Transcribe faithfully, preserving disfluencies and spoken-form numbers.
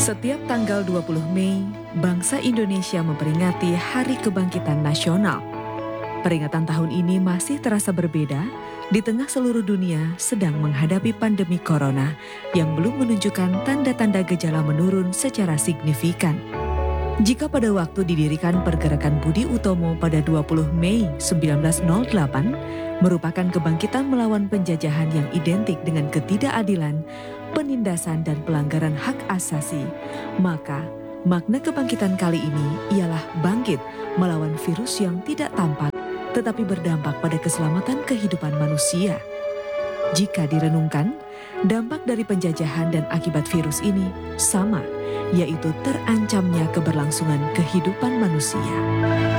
Setiap tanggal dua puluh Mei, bangsa Indonesia memperingati Hari Kebangkitan Nasional. Peringatan tahun ini masih terasa berbeda di tengah seluruh dunia sedang menghadapi pandemi corona yang belum menunjukkan tanda-tanda gejala menurun secara signifikan. Jika pada waktu didirikan Pergerakan Budi Utomo pada dua puluh Mei seribu sembilan ratus delapan merupakan kebangkitan melawan penjajahan yang identik dengan ketidakadilan, penindasan dan pelanggaran hak asasi, maka makna kebangkitan kali ini ialah bangkit melawan virus yang tidak tampak tetapi berdampak pada keselamatan kehidupan manusia. Jika direnungkan, dampak dari penjajahan dan akibat virus ini sama, yaitu terancamnya keberlangsungan kehidupan manusia.